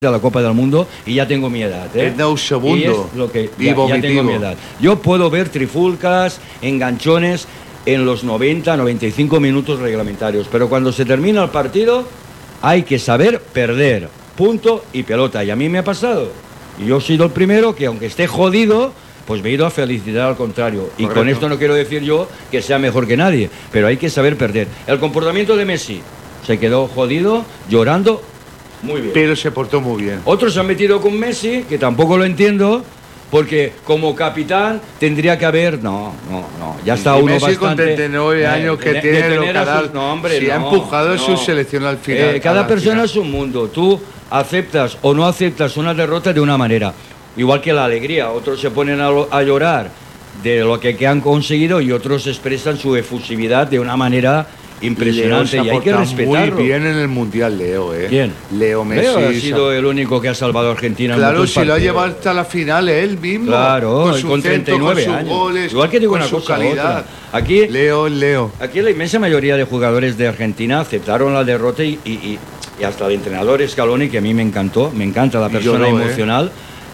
de la Copa del Mundo y ya tengo mi edad, ¿eh? Es 9 segundos. Y es lo que ya tengo mi edad. Yo puedo ver trifulcas, enganchones en los 90, 95 minutos reglamentarios, pero cuando se termina el partido hay que saber perder, punto y pelota. Y a mí me ha pasado. Y yo he sido el primero que, aunque esté jodido, pues me he ido a felicitar al contrario. Y correcto. Con esto no quiero decir yo que sea mejor que nadie, pero hay que saber perder. El comportamiento de Messi, se quedó jodido, llorando. Muy bien. Pero se portó muy bien. Otros se han metido con Messi, que tampoco lo entiendo, porque como capitán tendría que haber... No, ya está y uno Messi bastante... con 39 años que tiene lo que dar, si ha empujado su selección al final. Cada persona es un mundo. Tú aceptas o no aceptas una derrota de una manera. Igual que la alegría. Otros se ponen a llorar de lo que han conseguido y otros expresan su efusividad de una manera... impresionante, y hay que respetarlo. Muy bien en el Mundial, Leo, ¿eh? ¿Quién? Leo Messi. Leo ha sido el único que ha salvado a Argentina. Claro, en si lo ha partidos. llevado hasta la final él mismo. Claro, con 39 sus años. Goles, igual que digo con una su cosa, calidad. otra. Aquí Leo. la inmensa mayoría de jugadores de Argentina aceptaron la derrota y hasta el entrenador Scaloni, que a mí me encanta la persona emocional,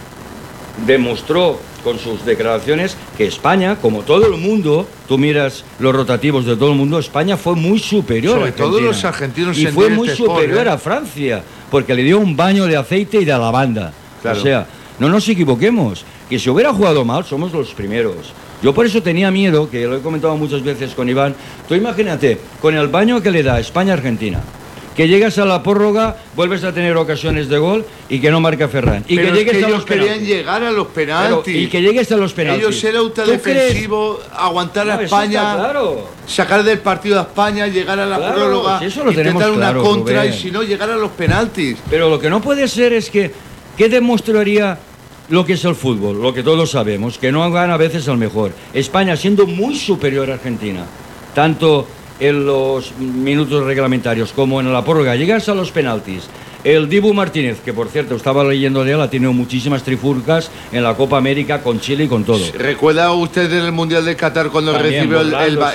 demostró con sus declaraciones que España, como todo el mundo, tú miras los rotativos de todo el mundo, España fue muy superior Sobre a Argentina. todo los argentinos y fue muy superior a Francia, porque le dio un baño de aceite y de lavanda. Claro. O sea, no nos equivoquemos, que si hubiera jugado mal somos los primeros. Yo por eso tenía miedo, que lo he comentado muchas veces con Iván. Tú imagínate, con el baño que le da España-Argentina, que llegas a la prórroga, vuelves a tener ocasiones de gol y que no marca Ferran. Y pero que llegues a ellos los querían penaltis. llegar a los penaltis. Pero, y que llegues a los penaltis. Ellos era ultradefensivo, aguantar a España, sacar del partido a España, llegar a la prórroga, si eso lo intentar una claro, contra Rubén. y si no, llegar a los penaltis. Pero lo que no puede ser es que, ¿qué demostraría lo que es el fútbol? Lo que todos sabemos, que no gana a veces el mejor. España siendo muy superior a Argentina, tanto en los minutos reglamentarios como en la prórroga, llegas a los penaltis. El Dibu Martínez, que por cierto estaba leyendo de él, ha tenido muchísimas trifulcas en la Copa América con Chile y con todo. ¿Recuerda usted en el Mundial de Qatar cuando También, recibió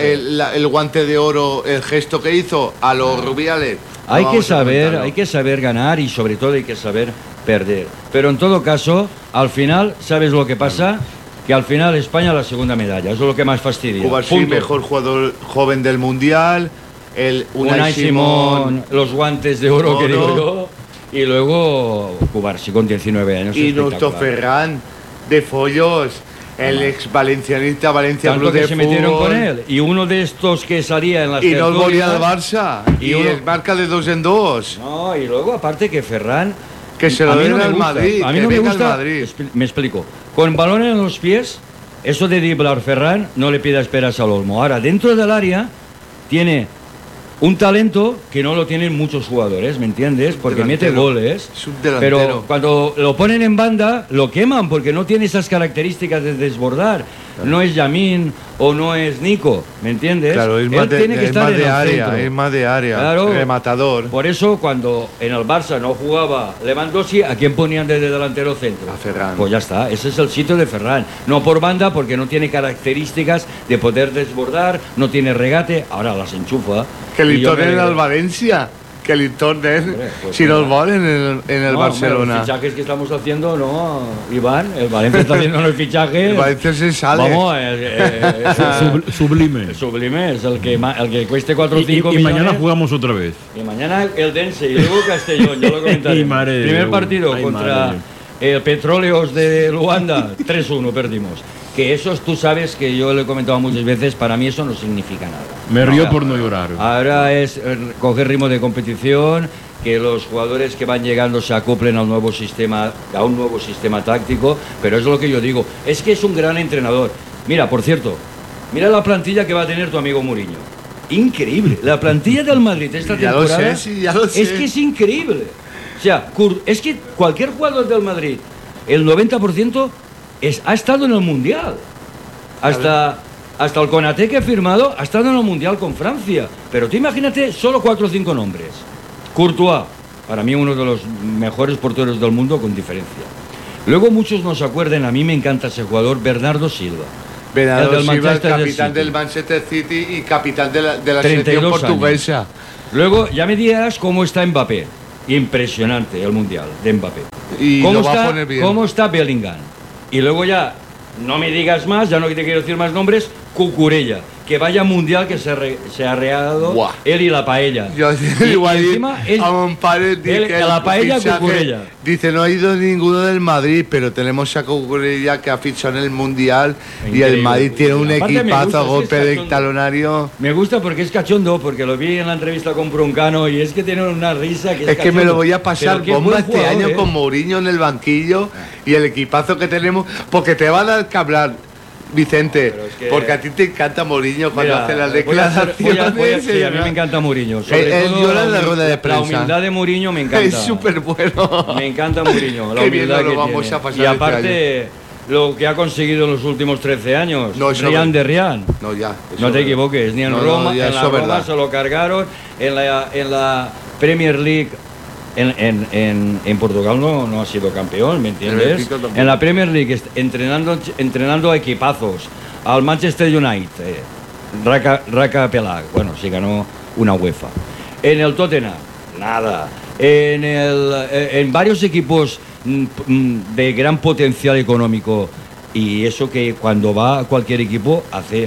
el guante de oro, el gesto que hizo a los Rubiales? Hay que saber ganar y sobre todo hay que saber perder. Pero en todo caso, al final, ¿sabes lo que pasa? Que al final España la segunda medalla, eso es lo que más fastidia. Cuba sí, mejor jugador joven del Mundial, el Unai Simón, los guantes de oro que digo yo, y luego Cubarsí con 19 años. Y Nusto Ferran, de Follos, el ex valencianista Valencia Club de que se metieron con él. Y uno de estos que salía en las y no volvía al Barça, y marca de 2 en 2. No, y luego aparte que Ferran... Que se lo den al Madrid, a mí que no me venga gusta, al Madrid. Me explico. Con balón en los pies, eso de driblar Ferran no le pida esperas al Olmo. Ahora, dentro del área, tiene un talento que no lo tienen muchos jugadores, ¿me entiendes? Porque mete goles. Es un delantero. Pero cuando lo ponen en banda, lo queman porque no tiene esas características de desbordar. Claro. No es Yamín o no es Nico, ¿me entiendes? Claro, es más de área, es más de área, claro, rematador. Por eso, cuando en el Barça no jugaba Lewandowski, ¿a quién ponían desde delantero centro? A Ferran. Pues ya está, ese es el sitio de Ferran. No por banda, porque no tiene características de poder desbordar, no tiene regate, ahora las enchufa. Que li tornen al Valencia, que li tornen, pues si nos volen en el Barcelona. Los fichajes que estamos haciendo, no, Iván, el Valencia está haciendo el fichaje. El Valencia se sale. Vamos, sublime. Sublime, es el que cueste 4 o 5 millones. Y mañana jugamos otra vez. Y mañana el Dense y luego Castellón, ya lo comentaré. Primer partido contra el Petróleos de Luanda, 3-1 perdimos. Que esos, tú sabes que yo lo he comentado muchas veces, para mí eso no significa nada. Me río por no llorar. Ahora es coger ritmo de competición, que los jugadores que van llegando se acoplen a un nuevo sistema táctico, pero es lo que yo digo, es que es un gran entrenador. Mira, por cierto, mira la plantilla que va a tener tu amigo Mourinho. Increíble, la plantilla del Madrid esta temporada ya lo sé. Es que es increíble. O sea, es que cualquier jugador del Madrid, el 90%... ha estado en el Mundial. Hasta el Konaté que ha firmado ha estado en el Mundial con Francia. Pero tú imagínate solo 4 o 5 nombres. Courtois, para mí uno de los mejores porteros del mundo con diferencia. Luego muchos no se acuerdan, a mí me encanta ese jugador, Bernardo Silva. Bernardo Silva, el capitán del Manchester City y capitán de la selección portuguesa. Luego ya me dirás cómo está Mbappé. impresionante el Mundial de Mbappé. Y lo va a poner bien. ¿Cómo está Bellingham? Y luego ya, no me digas más, ya no te quiero decir más nombres, Cucurella. Que vaya mundial que se ha regalado él y la paella. Yo igual encima a un padre dice la paella Cucurella. Dice, no ha ido ninguno del Madrid, pero tenemos a Cucurella que ha fichado en el Mundial. Increíble. Y el Madrid tiene un equipazo a golpe de talonario. Me gusta porque es cachondo, porque lo vi en la entrevista con Broncano y es que tiene una risa que es que me lo voy a pasar bomba este jugador, año con Mourinho en el banquillo y el equipazo que tenemos, porque te va a dar que hablar, Vicente, porque a ti te encanta Mourinho cuando hace las declaraciones. Sí, a mí me encanta Mourinho. Llora en la rueda de prensa. La humildad de Mourinho me encanta. Es súper bueno. Me encanta Mourinho, la humildad que vamos tiene. A pasar y aparte, lo que ha conseguido en los últimos 13 años, Rian de Rian. No, ya. No te equivoques, ni en Roma, en la Roma se lo cargaron, en la Premier League. En Portugal no ha sido campeón, ¿me entiendes? En la Premier League, entrenando a equipazos, al Manchester United, Raka Pelag, bueno, sí ganó una UEFA. En el Tottenham, nada. En varios equipos de gran potencial económico, y eso que cuando va a cualquier equipo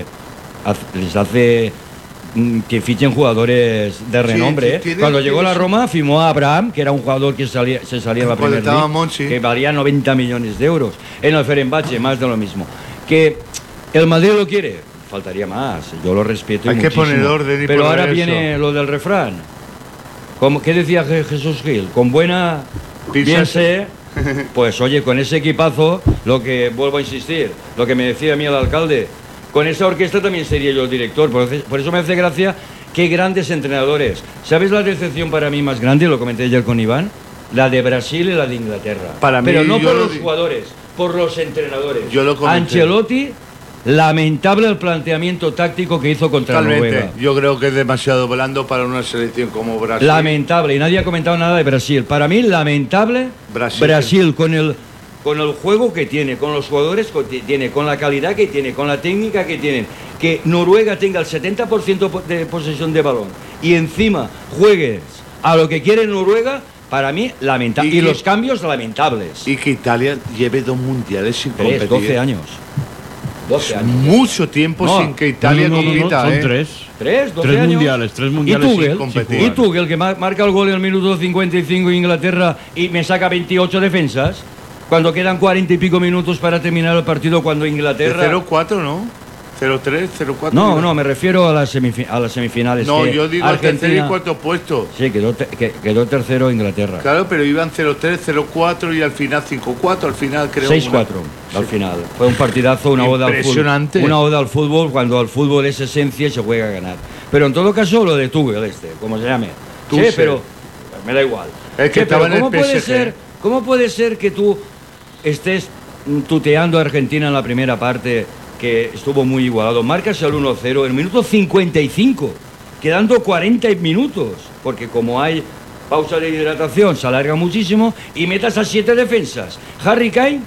les hace que fichen jugadores de renombre. Cuando llegó a la Roma, firmó a Abraham, que era un jugador que se salía en la Premier League, que valía 90 millones de euros. En el Fenerbahce, más de lo mismo. Que el Madrid lo quiere, faltaría más. Yo lo respeto Hay muchísimo. Que poner orden y pero ahora eso. Viene lo del refrán. ¿Qué decía Jesús Gil? Con buena bien sé. Pues oye, con ese equipazo, lo que vuelvo a insistir, lo que me decía a mí el alcalde, con esa orquesta también sería yo el director. Por eso me hace gracia qué grandes entrenadores. ¿Sabes la decepción para mí más grande? Lo comenté ayer con Iván. La de Brasil y la de Inglaterra. Pero no por los jugadores, por los entrenadores. Yo lo comenté. Ancelotti, lamentable el planteamiento táctico que hizo contra Noruega. Yo creo que es demasiado blando para una selección como Brasil. Lamentable, y nadie ha comentado nada de Brasil. Para mí, lamentable Brasil con el juego que tiene, con los jugadores que tiene, con la calidad que tiene, con la técnica que tienen, que Noruega tenga el 70% de posesión de balón y encima juegues a lo que quiere Noruega, para mí lamentable. Y los cambios lamentables. Y que Italia lleve 2 mundiales sin competir. 12 años. 12 años. Mucho tiempo sin que Italia compita. Son 3. 12 años. Mundiales, 3 mundiales sin competir. ¿Y tú, el que marca el gol en el minuto 55 en Inglaterra y me saca 28 defensas? Cuando quedan 40 y pico minutos para terminar el partido, cuando Inglaterra... 0-4, ¿no? 0-3, 0-4. No, me refiero a las semifinales. No, yo digo Argentina, tercer y cuarto puesto. Sí, quedó tercero Inglaterra. Claro, pero iban 0-3, 0-4 y al final 5-4, al final creo... 6-4, al final. Fue un partidazo, una oda al fútbol. Una oda al fútbol, cuando el fútbol es esencia y se juega a ganar. Pero en todo caso, lo de Tuchel como se llame. Sí, pero me da igual. Es que estaba en el PSG. ¿Cómo puede ser que tú estés tuteando a Argentina en la primera parte, que estuvo muy igualado, marcas el 1-0 en el minuto 55, quedando 40 minutos, porque como hay pausa de hidratación se alarga muchísimo, y metas a 7 defensas? Harry Kane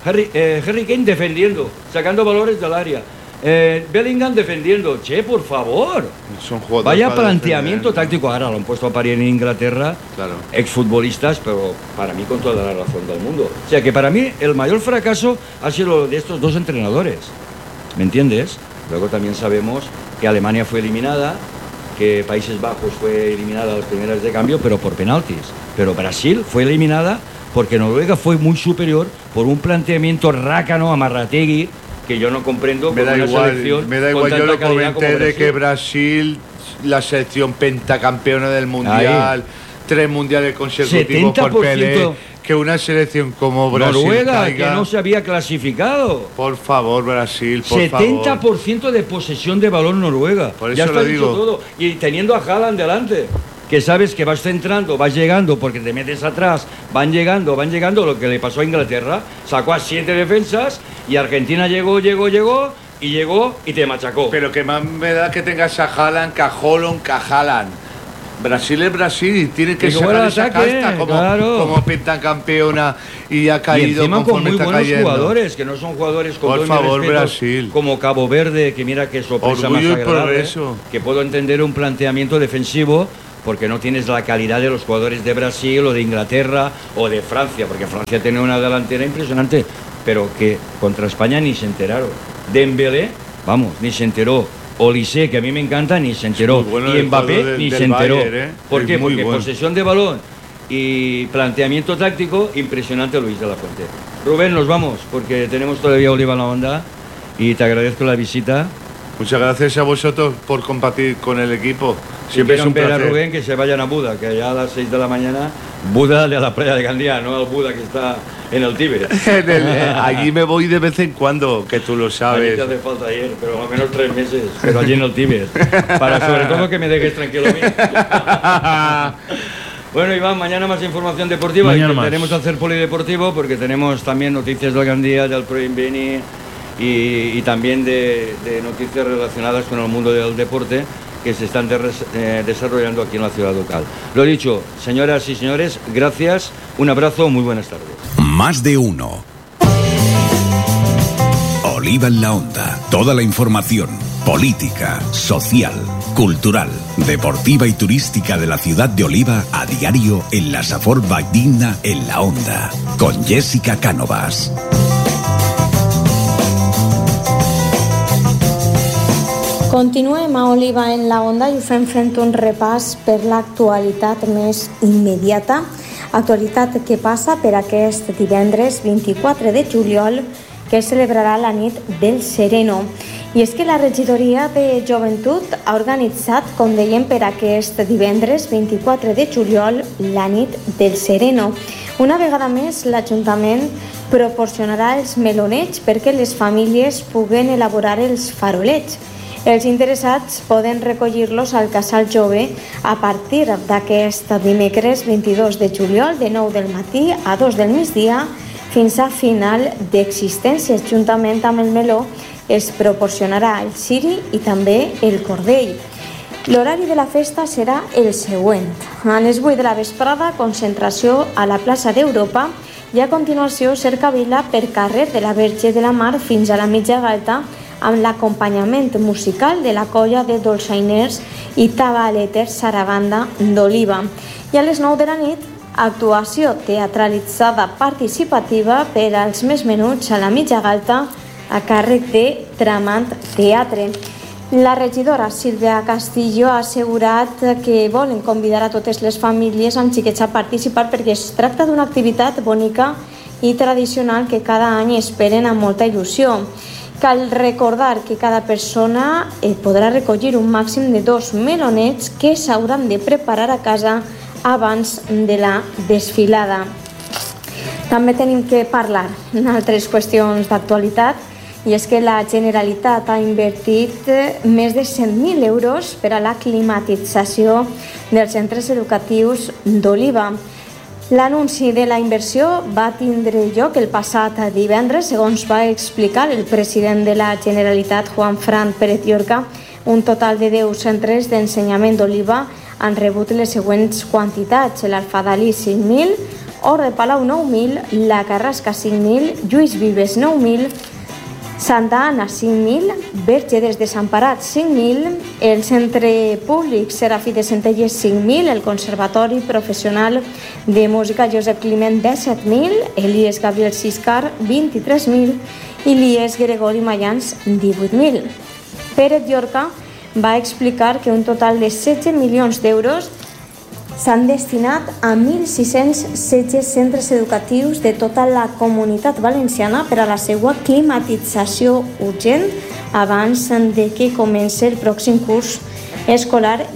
defendiendo, sacando valores del área, Bellingham defendiendo. Por favor, vaya planteamiento táctico. Ahora lo han puesto a parir en Inglaterra, claro, exfutbolistas, pero para mí con toda la razón del mundo. O sea que para mí el mayor fracaso ha sido de estos 2 entrenadores, ¿me entiendes? Luego también sabemos que Alemania fue eliminada, que Países Bajos fue eliminada a las primeras de cambio, pero por penaltis. Pero Brasil fue eliminada porque Noruega fue muy superior por un planteamiento rácano, amarrategui, que yo no comprendo. Me da igual, yo lo comenté de que Brasil, la selección pentacampeona del Mundial, 3 mundiales consecutivos por Pelé, que una selección como Brasil Noruega, caiga, que no se había clasificado. Por favor, Brasil, por 70% favor. de posesión de balón Noruega. Por eso ya está lo dicho digo. todo. Y teniendo a Haaland delante, que sabes que vas centrando, vas llegando, porque te metes atrás, van llegando. Lo que le pasó a Inglaterra, sacó a 7 defensas y Argentina llegó y te machacó. Pero que más me da que tengas a Haaland, que a Holland, que a Haaland. Brasil es Brasil y tiene que sacar esa casta como pentacampeona, y ha caído. Y encima con muy buenos cayendo. Jugadores, que no son jugadores con por favor, Brasil, como Cabo Verde, que mira que sorpresa orgullo más agradable, eso. que puedo entender un planteamiento defensivo, porque no tienes la calidad de los jugadores de Brasil o de Inglaterra o de Francia, porque Francia tiene una delantera impresionante, pero que contra España ni se enteraron. Dembélé, vamos, ni se enteró. Olise, que a mí me encanta, ni se enteró. Bueno, y Mbappé ni se enteró. Bayern, ¿Por qué? Porque posesión de balón y planteamiento táctico impresionante, Luis de la Fuente. Rubén, nos vamos, porque tenemos todavía Oliva en la onda y te agradezco la visita. Muchas gracias a vosotros por compartir con el equipo. Siempre es un placer. A Rubén que se vayan a Buda, que allá a las 6 de la mañana, Buda de la playa de Gandía, no al Buda que está en el Tíbet. Allí me voy de vez en cuando, que tú lo sabes. Allí te hace falta ayer, pero al menos 3 meses, pero allí en el Tíbet. Para sobre todo que me dejes tranquilo a mí. Bueno, Iván, mañana más información deportiva. Intentaremos hacer polideportivo porque tenemos también noticias del Gandía, del Pro Inveni y también de noticias relacionadas con el mundo del deporte que se están desarrollando aquí en la ciudad local. Lo dicho, señoras y señores, gracias, un abrazo, muy buenas tardes. Más de uno. Oliva en la Onda. Toda la información política, social, cultural, deportiva y turística de la ciudad de Oliva a diario en la Safor Valldigna en la Onda. Con Jessica Cánovas. Continuem a Oliva en la Onda i ho fem fent un repàs per l'actualitat més immediata. Actualitat que passa per aquest divendres 24 de juliol, que es celebrarà la nit del Sereno. I és que la regidoria de Joventut ha organitzat, com dèiem, per aquest divendres 24 de juliol, la nit del Sereno. Una vegada més, l'Ajuntament proporcionarà els melonets perquè les famílies puguen elaborar els farolets. Els interessats poden recollir-los al Casal Jove a partir d'aquest dimecres 22 de juliol de 9 del matí a 2 del migdia fins a final d'existència. Juntament amb el meló es proporcionarà el ciri i també el cordell. L'horari de la festa serà el següent. A les 8 de la vesprada, concentració a la plaça d'Europa i a continuació cercavila per carrer de la Verge de la Mar fins a la Mitja Galta amb l'acompanyament musical de la colla de dolçainers i tabaleters Sarabanda d'Oliva. I a les 9 de la nit, actuació teatralitzada participativa per als més menuts a la Mitja Galta a càrrec de Tramant Teatre. La regidora Sílvia Castillo ha assegurat que volen convidar a totes les famílies amb xiquets a participar perquè es tracta d'una activitat bonica i tradicional que cada any esperen amb molta il·lusió. Cal recordar que cada persona podrà recollir un màxim de 2 melonets que s'hauran de preparar a casa abans de la desfilada. També tenim que parlar d'altres qüestions d'actualitat i és que la Generalitat ha invertit més de 100.000 euros per a la climatització dels centres educatius d'Oliva. L'anunci de la inversió va tindre lloc el passat divendres, segons va explicar el president de la Generalitat, Juan Fran Pérez Llorca. Un total de 10 centres d'ensenyament d'Oliva han rebut les següents quantitats: l'Alfadalí 5.000, Hort de Palau 9.000, la Carrasca 5.000, Lluís Vives 9.000, Santa Anna 5.000, Verge des Desemparats 5.000, el Centre Públic Serafí de Centelles 5.000, el Conservatori Professional de Música Josep Climent 17.000, l'IES Gabriel Siscar 23.000 i l'IES Gregori Mayans 18.000. Pérez Llorca va explicar que un total de 16 milions d'euros s'han destinat a 1.616 centres educatius de tota la comunitat valenciana per a la seva climatització urgent abans de que comenci el pròxim curs escolar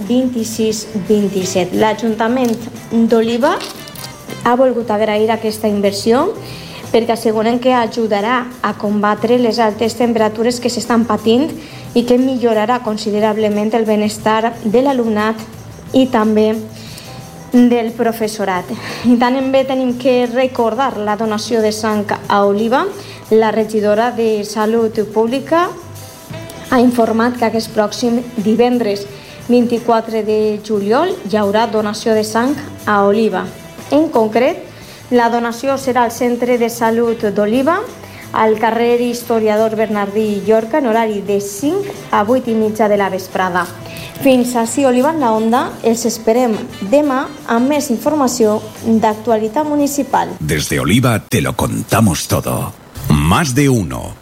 26-27. L'Ajuntament d'Oliva ha volgut agrair aquesta inversió perquè asseguren que ajudarà a combatre les altes temperatures que s'estan patint i que millorarà considerablement el benestar de l'alumnat i també del professorat. I també tenim que recordar la donació de sang a Oliva. La regidora de Salut Pública ha informat que aquest pròxim divendres 24 de juliol hi haurà donació de sang a Oliva. En concret, la donació serà al Centre de Salut d'Oliva, al carrer Historiador Bernardí Llorca en horari de 5 a 8:30 de la vesprada. Fins així, Oliva en la Onda. Els esperem demà amb més informació d'actualitat municipal. Desde Oliva te lo contamos todo. Más de uno.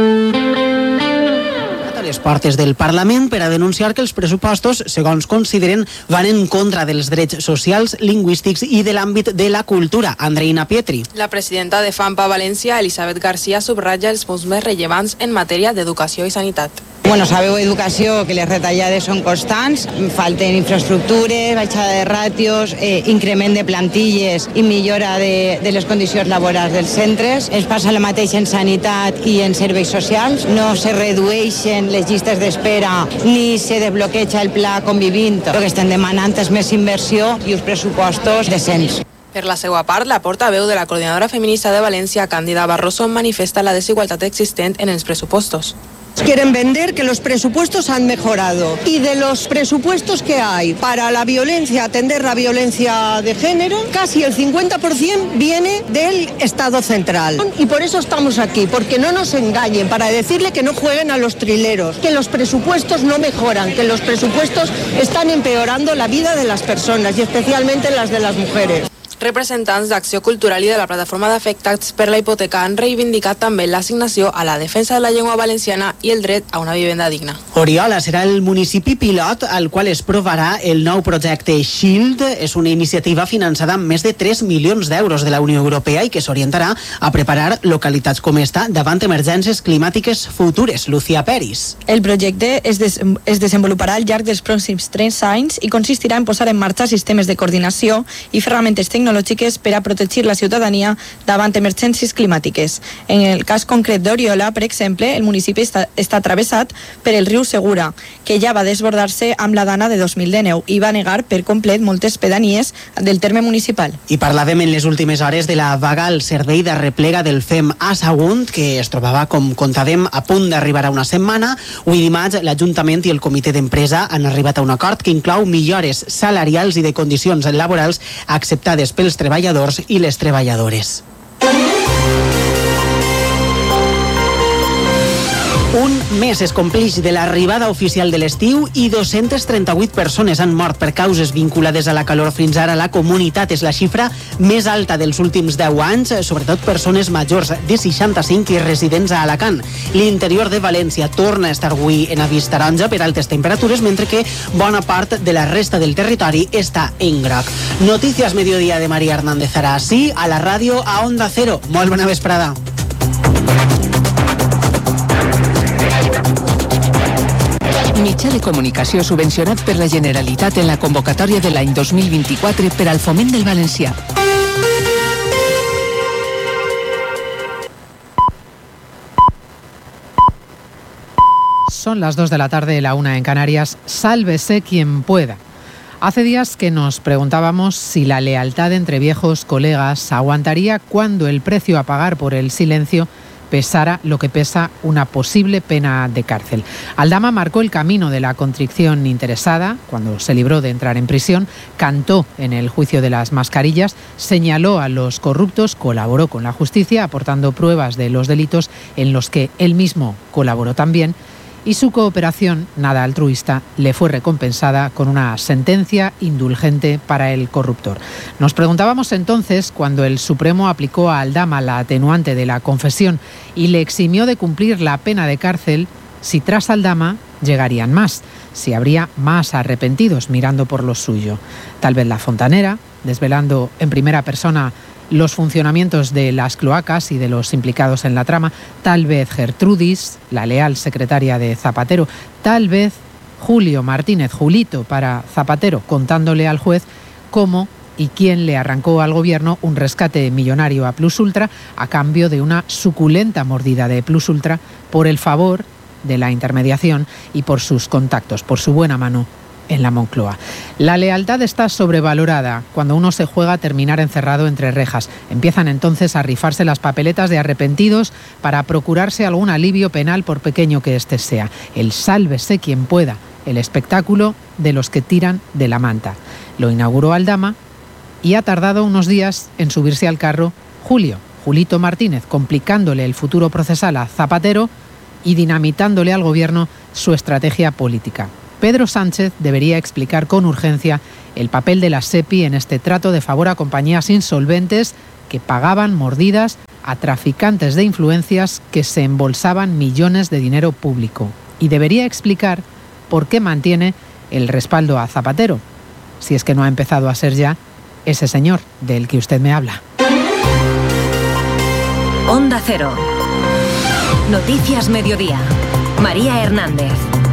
Les portes del Parlament per a denunciar que els pressupostos, segons consideren, van en contra dels drets socials, lingüístics i de l'àmbit de la cultura. Andreina Pietri. La presidenta de FAMPA València, Elisabet García, subratlla els punts més rellevants en matèria d'educació i sanitat. Bueno, sabeu educació que les retallades són constants, falten infraestructures, baixada de ràtios, increment de plantilles i millora de les condicions laborals dels centres. Ens passa el mateix en sanitat i en serveis socials. No se redueixen les llistes d'espera ni se desbloqueja el pla Convivint. El que estem demanant és més inversió i uns pressupostos decents. Per la seva part, la portaveu de la Coordinadora Feminista de València, Càndida Barroso, manifesta la desigualtat existent en els pressupostos. Quieren vender que los presupuestos han mejorado y de los presupuestos que hay para la violencia, atender la violencia de género, casi el 50% viene del Estado central. Y por eso estamos aquí, porque no nos engañen, para decirle que no jueguen a los trileros, que los presupuestos no mejoran, que los presupuestos están empeorando la vida de las personas y especialmente las de las mujeres. Representants d'Acció Cultural i de la Plataforma d'Afectats per la Hipoteca han reivindicat també l'assignació a la defensa de la llengua valenciana i el dret a una vivenda digna. Oriola serà el municipi pilot al qual es provarà el nou projecte SHIELD. És una iniciativa finançada amb més de 3 milions d'euros de la Unió Europea i que s'orientarà a preparar localitats com esta davant emergències climàtiques futures. Lucía Peris. El projecte es desenvoluparà al llarg dels pròxims 3 anys i consistirà en posar en marxa sistemes de coordinació i ferramentes tecnològiques per a protegir la ciutadania davant emergències climàtiques. En el cas concret d'Oriola, per exemple, el municipi està travessat per el riu Segura, que ja va desbordar-se amb la dana de 2019 i va negar per complet moltes pedanies del terme municipal. I parlàvem en les últimes hores de la vaga al servei de replega del FEM a Sagunt, que es trobava, com contàvem, a punt d'arribar a una setmana. Avui dimarts, l'Ajuntament i el comitè d'empresa han arribat a un acord que inclou millores salarials i de condicions laborals acceptades pels treballadors i les treballadores. Un mes es compleix de l'arribada oficial de l'estiu i 238 persones han mort per causes vinculades a la calor. Fins ara la comunitat és la xifra més alta dels últims 10 anys, sobretot persones majors de 65 i residents a Alacant. L'interior de València torna a estar avui en avís taronja per altes temperatures, mentre que bona part de la resta del territori està en groc. Notícies Mediodía de María Hernández Arasi, a la ràdio a Onda Cero. Molt bona vesprada. Mitjà de comunicació subvencionat per la Generalitat en la convocatòria de l'any 2024 per al foment del valencià. Son las 2 de la tarde, la 1 en Canarias. Sálvese quien pueda. Hace días que nos preguntábamos si la lealtad entre viejos colegas aguantaría cuando el precio a pagar por el silencio pesara lo que pesa una posible pena de cárcel. Aldama marcó el camino de la contrición interesada cuando se libró de entrar en prisión, cantó en el juicio de las mascarillas, señaló a los corruptos, colaboró con la justicia aportando pruebas de los delitos en los que él mismo colaboró también, y su cooperación, nada altruista, le fue recompensada con una sentencia indulgente para el corruptor. Nos preguntábamos entonces, cuando el Supremo aplicó a Aldama la atenuante de la confesión y le eximió de cumplir la pena de cárcel, si tras Aldama llegarían más, si habría más arrepentidos mirando por lo suyo. Tal vez la fontanera, desvelando en primera persona los funcionamientos de las cloacas y de los implicados en la trama, tal vez Gertrudis, la leal secretaria de Zapatero, tal vez Julio Martínez, Julito para Zapatero, contándole al juez cómo y quién le arrancó al gobierno un rescate millonario a Plus Ultra a cambio de una suculenta mordida de Plus Ultra por el favor de la intermediación y por sus contactos, por su buena mano en la Moncloa. La lealtad está sobrevalorada cuando uno se juega a terminar encerrado entre rejas. Empiezan entonces a rifarse las papeletas de arrepentidos para procurarse algún alivio penal, por pequeño que éste sea. El sálvese quien pueda, el espectáculo de los que tiran de la manta. Lo inauguró Aldama y ha tardado unos días en subirse al carro Julio Julito Martínez, complicándole el futuro procesal a Zapatero y dinamitándole al gobierno su estrategia política. Pedro Sánchez debería explicar con urgencia el papel de la SEPI en este trato de favor a compañías insolventes que pagaban mordidas a traficantes de influencias que se embolsaban millones de dinero público. Y debería explicar por qué mantiene el respaldo a Zapatero, si es que no ha empezado a ser ya ese señor del que usted me habla. Onda Cero. Noticias Mediodía. María Hernández.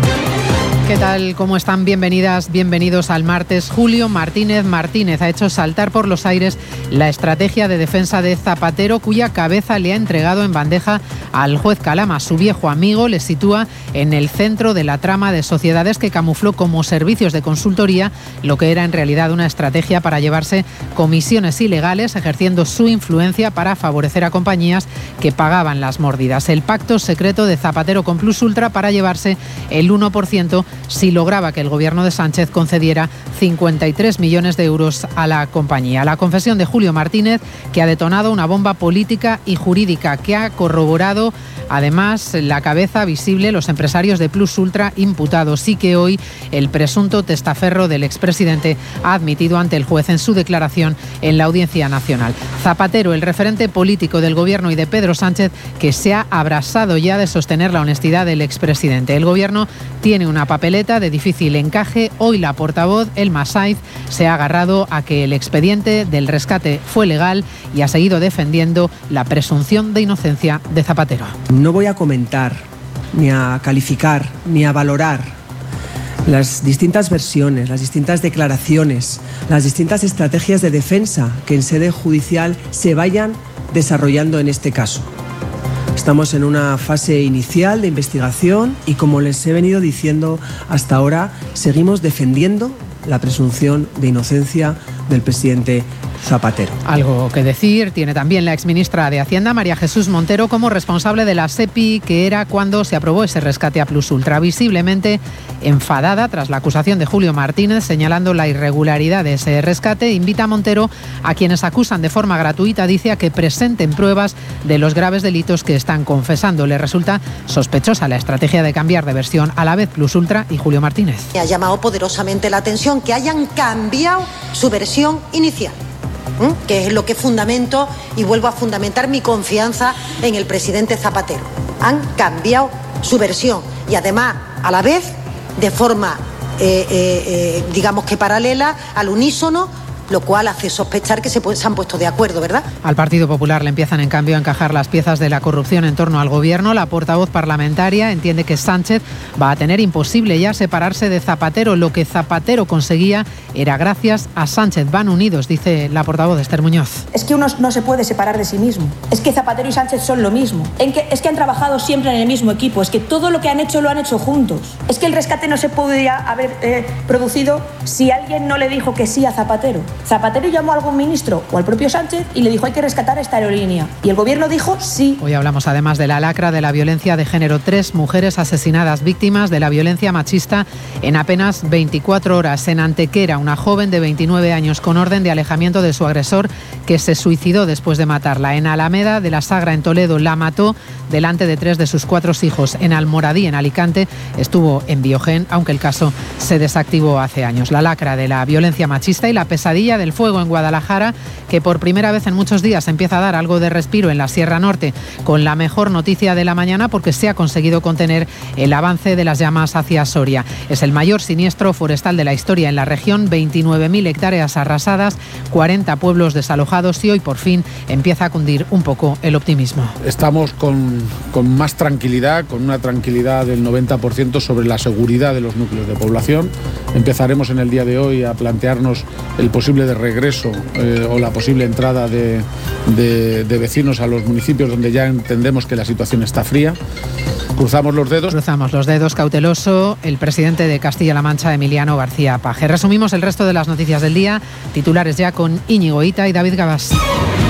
¿Qué tal? ¿Cómo están? Bienvenidas, bienvenidos al martes. Julio Martínez ha hecho saltar por los aires la estrategia de defensa de Zapatero, cuya cabeza le ha entregado en bandeja al juez Calama. Su viejo amigo le sitúa en el centro de la trama de sociedades que camufló como servicios de consultoría lo que era en realidad una estrategia para llevarse comisiones ilegales, ejerciendo su influencia para favorecer a compañías que pagaban las mordidas. El pacto secreto de Zapatero con Plus Ultra para llevarse el 1% si lograba que el gobierno de Sánchez concediera 53 millones de euros a la compañía. La confesión de Julio Martínez, que ha detonado una bomba política y jurídica que ha corroborado además la cabeza visible los empresarios de Plus Ultra imputados, y que hoy el presunto testaferro del expresidente ha admitido ante el juez en su declaración en la Audiencia Nacional. Zapatero, el referente político del gobierno y de Pedro Sánchez, que se ha abrasado ya de sostener la honestidad del expresidente. El gobierno tiene una papeleta de difícil encaje. Hoy la portavoz, Elma Saiz, se ha agarrado a que el expediente del rescate fue legal y ha seguido defendiendo la presunción de inocencia de Zapatero. No voy a comentar, ni a calificar, ni a valorar las distintas versiones, las distintas declaraciones, las distintas estrategias de defensa que en sede judicial se vayan desarrollando en este caso. Estamos en una fase inicial de investigación y, como les he venido diciendo hasta ahora, seguimos defendiendo la presunción de inocencia del presidente Zapatero. Algo que decir tiene también la exministra de Hacienda, María Jesús Montero, como responsable de la SEPI, que era cuando se aprobó ese rescate a Plus Ultra, visiblemente enfadada tras la acusación de Julio Martínez señalando la irregularidad de ese rescate. Invita a Montero a quienes acusan de forma gratuita, dice, a que presenten pruebas de los graves delitos que están confesando. Le resulta sospechosa la estrategia de cambiar de versión a la vez Plus Ultra y Julio Martínez. Me ha llamado poderosamente la atención que hayan cambiado su versión inicial, que es lo que fundamento y vuelvo a fundamentar mi confianza en el presidente Zapatero. Han cambiado su versión y además a la vez de forma digamos que paralela, al unísono, lo cual hace sospechar que se han puesto de acuerdo, ¿verdad? Al Partido Popular le empiezan en cambio a encajar las piezas de la corrupción en torno al gobierno. La portavoz parlamentaria entiende que Sánchez va a tener imposible ya separarse de Zapatero. Lo que Zapatero conseguía era gracias a Sánchez. Van unidos, dice la portavoz Esther Muñoz. Es que uno no se puede separar de sí mismo. Es que Zapatero y Sánchez son lo mismo. Es que han trabajado siempre en el mismo equipo. Es que todo lo que han hecho lo han hecho juntos. Es que el rescate no se podría haber producido si alguien no le dijo que sí a Zapatero. Zapatero llamó a algún ministro o al propio Sánchez y le dijo: hay que rescatar esta aerolínea. Y el gobierno dijo sí. Hoy hablamos además de la lacra de la violencia de género. 3 mujeres asesinadas, víctimas de la violencia machista en apenas 24 horas. En Antequera, una joven de 29 años con orden de alejamiento de su agresor, que se suicidó después de matarla. En Alameda de la Sagra, en Toledo, la mató delante de 3 de sus 4 hijos. En Almoradí, en Alicante, estuvo en Biogen, aunque el caso se desactivó hace años. La lacra de la violencia machista y la pesadilla del fuego en Guadalajara, que por primera vez en muchos días empieza a dar algo de respiro en la Sierra Norte, con la mejor noticia de la mañana porque se ha conseguido contener el avance de las llamas hacia Soria. Es el mayor siniestro forestal de la historia en la región, 29.000 hectáreas arrasadas, 40 pueblos desalojados, y hoy por fin empieza a cundir un poco el optimismo. Estamos con más tranquilidad, con una tranquilidad del 90% sobre la seguridad de los núcleos de población. Empezaremos en el día de hoy a plantearnos el posible de regreso o la posible entrada de vecinos a los municipios donde ya entendemos que la situación está fría. Cruzamos los dedos. Cruzamos los dedos, cauteloso el presidente de Castilla-La Mancha, Emiliano García Paje. Resumimos el resto de las noticias del día. Titulares ya con Íñigo Hita y David Gabás.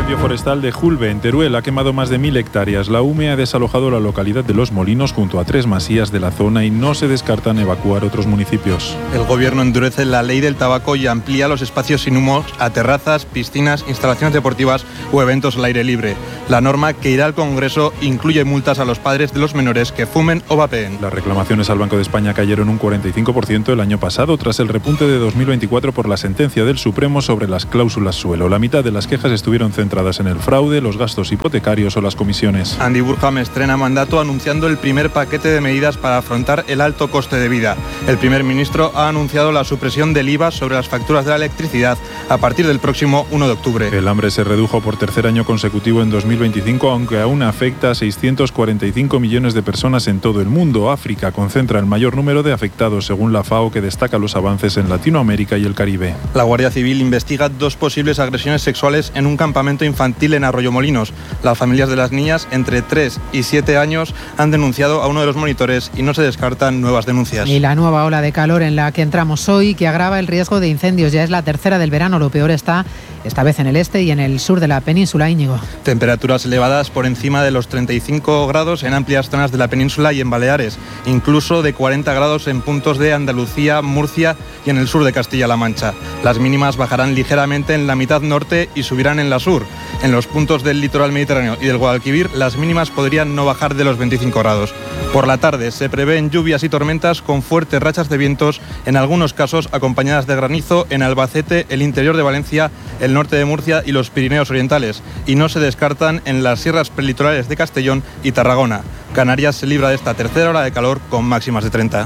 incendio forestal de Julbe, en Teruel, ha quemado más de 1.000 hectáreas. La UME ha desalojado la localidad de Los Molinos junto a 3 masías de la zona y no se descartan evacuar otros municipios. El gobierno endurece la ley del tabaco y amplía los espacios sin humos a terrazas, piscinas, instalaciones deportivas o eventos al aire libre. La norma que irá al Congreso incluye multas a los padres de los menores que fumen o vapeen. Las reclamaciones al Banco de España cayeron un 45% el año pasado tras el repunte de 2024 por la sentencia del Supremo sobre las cláusulas suelo. La mitad de las quejas estuvieron centradas en el fraude, los gastos hipotecarios o las comisiones. Andy Burham estrena mandato anunciando el primer paquete de medidas para afrontar el alto coste de vida. El primer ministro ha anunciado la supresión del IVA sobre las facturas de la electricidad a partir del próximo 1 de octubre. El hambre se redujo por tercer año consecutivo en 2025, aunque aún afecta a 645 millones de personas en todo el mundo. África concentra el mayor número de afectados, según la FAO, que destaca los avances en Latinoamérica y el Caribe. La Guardia Civil investiga 2 posibles agresiones sexuales en un campamento infantil en Arroyomolinos. Las familias de las niñas entre 3 y 7 años han denunciado a uno de los monitores y no se descartan nuevas denuncias. Y la nueva ola de calor en la que entramos hoy, que agrava el riesgo de incendios, ya es la tercera del verano. Lo peor está esta vez en el este y en el sur de la península. Íñigo. Temperaturas elevadas por encima de los 35 grados en amplias zonas de la península y en Baleares, incluso de 40 grados en puntos de Andalucía, Murcia y en el sur de Castilla-La Mancha. Las mínimas bajarán ligeramente en la mitad norte y subirán en la sur. En los puntos del litoral mediterráneo y del Guadalquivir, las mínimas podrían no bajar de los 25 grados. Por la tarde se prevén lluvias y tormentas con fuertes rachas de vientos, en algunos casos acompañadas de granizo en Albacete, el interior de Valencia, el norte de Murcia y los Pirineos orientales, y no se descartan en las sierras prelitorales de Castellón y Tarragona. Canarias se libra de esta tercera ola de calor con máximas de 30.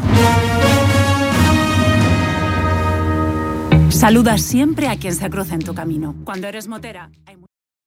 Saluda siempre a quien se cruza en tu camino. Cuando eres motera...